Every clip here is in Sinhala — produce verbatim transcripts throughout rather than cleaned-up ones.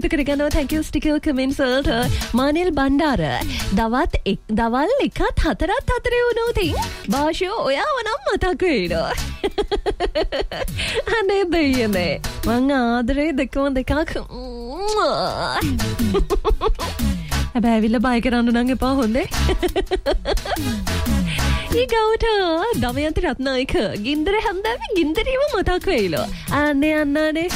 එකතු කරගන්නවා. thank you sticker comments වලට. මානෙල් බණ්ඩාර දවස් දවල් එකත් හතරත් හතරේ වුණොත් භාෂෝ ඔයාව නම් මතක වෙනවා. අනේ දෙයනේ මං ආදරේ දෙකම දෙකක්. හැබැයි ඇවිල්ලා බය කරන්න නම් එපා හොඳේ. ඊගවට දමයන්ති රත්නායක ගින්දර හැන්දාවේ ගින්දරීම මතක් වෙයිලෝ. අනේ අන්නනේ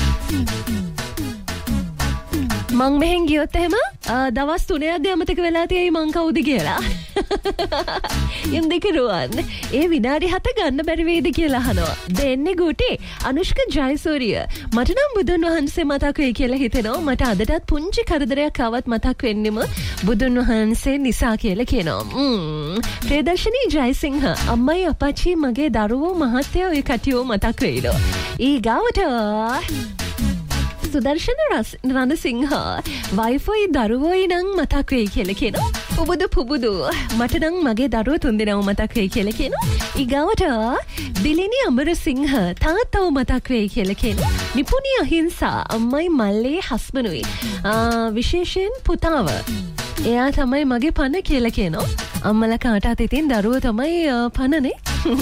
මං මෙහෙන් ගියොත් එහෙම දවස් තුනක් අමතක වෙලා තියෙයි මං කවුද කියලා. ඉන්දික රුවන් ඒ විනාඩි හත ගන්න බැරි වේද කියලා අහනවා. දෙන්නේ ගුටි අනුෂ්ක ජයසූරිය මට නම් බුදුන් වහන්සේ මතක් වෙයි කියලා හිතෙනවා. මට අදටත් පුංචි කරදරයක් ආවත් මතක් වෙන්නෙම බුදුන් වහන්සේ නිසා කියලා කියනවා. ම්ම් ප්‍රේදර්ශනී ජයසිංහ අම්මයි අපච්චි මගේ දරුවෝ මහත්තයා ඔය කටියෝ මතක් වෙයිලෝ. ඊගාවට සුදර්ශන රණසිංහ වයිෆයි දරුවෝයි නම් මතක් වෙයි කියලා කියනවා. පුබුදු පුබුදු මට නම් මගේ දරුවෝ තුන්දෙනාම මතක් වෙයි කියලා කියනවා. ඊගාවට දිලිනි අමරසිංහ තාත්තව මතක් වෙයි කියලා කියනවා. නිපුණි අහිංසා අම්මයි මල්ලේ හස්බනුයි විශේෂයෙන් පුතාව එයා තමයි මගේ පන කියලා කියනවා. අම්මලා කාටත් ඉතින් දරුවෝ තමයි පනනේ.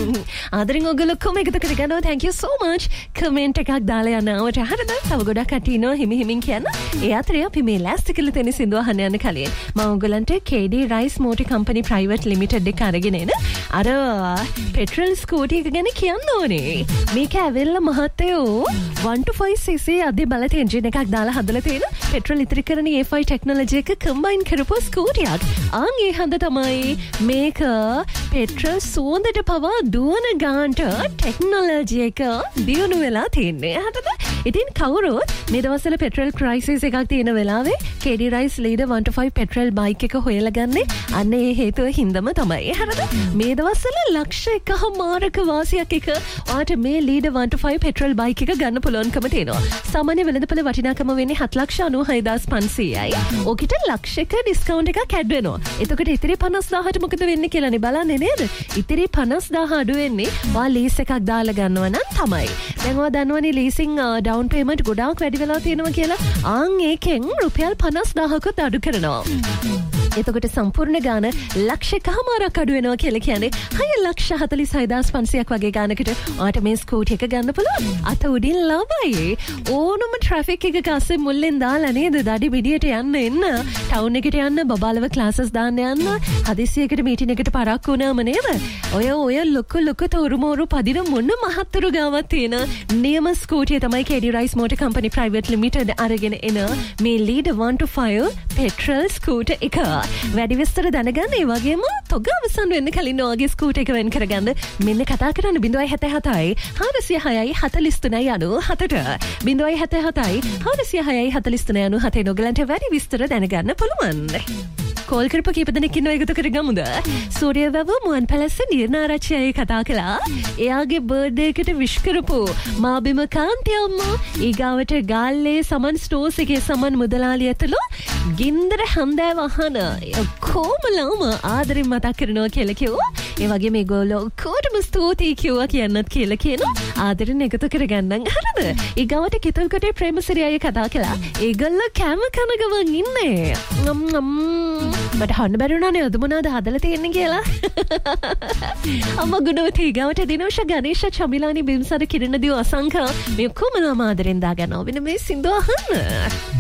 ආදරෙන් ඔයගොල්ලෝ කොමෙක් එකතු කරගන්නවා. thank you so much comment එකක් දාලා යනවට හරිද? තව ගොඩක් කටි ඉන්නවා හිමි හිමින් කියන්න. ඒ අතරේ අපි මේ ලෑස්ති කියලා තියෙන සින්දුව අහන්න යන කලින් මම ඔයගොල්ලන්ට K D Rice Motor Company Private Limited එක අරගෙන එන අර පෙට්‍රල් ස්කූටි එක ගැන කියන්න ඕනේ. මේක ඇවිල්ලා මහත්තයෝ one to five c c අධි බලත එන්ජින් එකක් දාලා හදලා තියෙන පෙට්‍රල් ඉතිරි කරන A five ටෙක්නොලොජි එක කම්බයින් කරපු ස්කූටියක්. ආන් ඒ හඳ තමයි මේක පෙට්‍රල් සුවඳට පවා දුවන ගාන්ට ටෙක්නොලොජි එක දියුණු වෙලා තියෙන්නේ. හරිද? ඉතින් කවුරුත් මේ දවස්වල පෙට්‍රල් ක්‍රයිසිස් එකක් තියෙන වෙලාවේ K D Rice Leader one to five petrol bike එක හොයලා ගන්නේ අන්න ඒ හේතුව හින්දම තමයි. හරිද? මේ දවස්වල ලක්ෂ එකමාරක වාසියක් එක ඔයාට මේ Leader one to five petrol bike එක ගන්න පුළුවන්කම තියෙනවා. සාමාන්‍ය වෙළඳපොළ වටිනාකම වෙන්නේ හත ලක්ෂ අනූහය හදාස් පන්සීයයි. ඕකට ලක්ෂයක ඩිස්කවුන්ට් එකක් ඇඩ් වෙනවා. එතකොට ඉතිරි පනස් දාහට මොකද වෙන්නේ කියලානේ බලන්නේ නේද? ඉතිරි පනස් දාහ අඩු වෙන්නේ ඔයා ලීස් එකක් දාලා ගන්නවා නම් තමයි. දැන් ඔයා දන්නවනේ ලීසින් ඩවුන් පේමන්ට් ගොඩාක් වැඩි වෙලා තියෙනවා කියලා. ආන් ඒකෙන් රුපියල් පනස් දාහකට අඩු කරනවා. එතකොට සම්පූර්ණ ගාන ලක්ෂයකමාරක් අඩු වෙනවා කියලා කියන්නේ හය ලක්ෂ හතළිස් හය හදාස් පන්සීයක් වගේ ගානකට ඔයාට මේ ස්කූටි එක ගන්න පුළුවන්. අත උඩින් ළමයි ඕනම ට්‍රැෆික් එකක අස්සේ මුල්ලෙන් දාලා නේද දඩි බිඩියට යන්න එන්න ටවුන් එකට යන්න බබාලව ක්ලාසස් දාන්න යන්න හදිසියකට මීටින් එකට පරක්කු වුණාම නේද ඔය ඔය ලොකු ලොකු තොරුමෝරු පදින මොන මහත්තුරු ගාවක් තියෙන නියම ස්කූටිය තමයි K D Rice Motor Company Private Limited අරගෙන එන මේ Leader one to five petrol scooter එක. වැඩි විස්තර දැනගන්න ඒ වගේම තොග අවසන් වෙන්න කලින් ඔයගේ ස්කූටර් එක වෙන් කරගන්න මෙන්න කතා කරන්න zero seven seven හාරසිය හයයි හතළිස් තුනයි අනූහතට zero seven seven හාරසිය හයයි හතළිස් තුනයි අනූහතේ ඔයගලන්ට වැඩි විස්තර දැනගන්න පුළුවන්. කෝල් කරපු කීප දෙනෙක් ඉන්නව එකතු කරගමුද? සූර්යවැව මුවන් පැලස්ස නිර්නාරච්චි අය කතා කළා. එයාගේ බර්ත්ඩේ එකට විශ් කරපු මාබිම කාන්ති අම්මා ඊගාවට ගාල්ලේ සමන් ස්ටෝර්ස් එකේ සමන් මුදලාලිය ඇතුළු ගින්දර හන්දෑව අහන කොමලම ආදරෙන් මතක් කරනවා කියලා කිව්වා. ඒ වගේ මේගොල්ලෝ කොටම ස්තුතියි කිව්වා කියන්නත් කියලා කියනවා. ආදරෙන් එකතු කරගන්නම් හරිද? ඊගාවට කිතුල්කොටේ ප්‍රේමසිරි අය කතා කළා. ඒගොල්ලෝ කැම කන ගමන් ඉන්නේ. නම් නම් මට හන්න බැරුණානේ අද මොනවද හදලා තියෙන්නේ කියලා. අම්මා ගුණවති ඊගාවට දිනෝෂ ගණේෂ චමිලානි බිම්සර කිරණ දිව අසංක මේ කොමලම ආදරෙන් දාගන්නවා. වෙන මේ සින්දුව අහන්න.